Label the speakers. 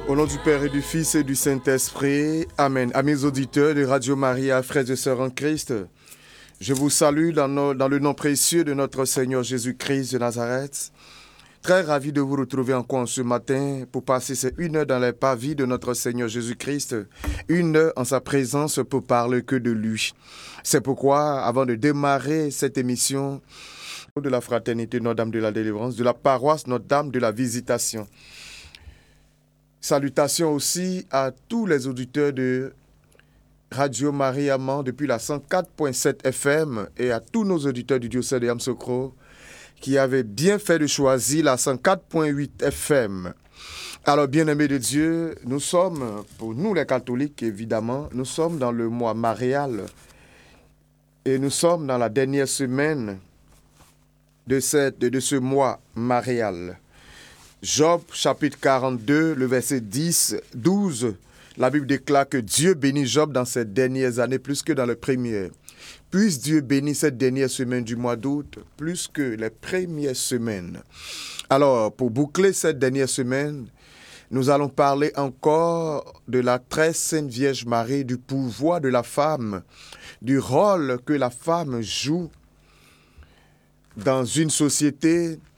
Speaker 1: Au nom du Père et du Fils et du Saint-Esprit, Amen. Amis auditeurs de Radio Maria, frères et sœurs en Christ, je vous salue dans le nom précieux de notre Seigneur Jésus-Christ de Nazareth. Très ravi de vous retrouver encore ce matin pour passer ces 1 heure dans les pavis de notre Seigneur Jésus-Christ, 1 heure en sa présence pour parler que de lui. C'est pourquoi, avant de démarrer cette émission de la Fraternité Notre-Dame de la Délivrance, de la paroisse Notre-Dame de la Visitation, salutations aussi à tous les auditeurs de Radio Maria Mans depuis la 104.7 FM et à tous nos auditeurs du diocèse de Yamoussoukro qui avaient bien fait de choisir la 104.8 FM. Alors, bien-aimés de Dieu, nous sommes, pour nous les catholiques évidemment, nous sommes dans le mois marial et nous sommes dans la dernière semaine de ce mois marial. Job, chapitre 42, le verset 10, 12, la Bible déclare que Dieu bénit Job dans ces dernières années plus que dans les premières. Puisse Dieu bénir cette dernière semaine du mois d'août plus que les premières semaines. Alors, pour boucler cette dernière semaine, nous allons parler encore de la très sainte Vierge Marie, du pouvoir de la femme, du rôle que la femme joue dans une société,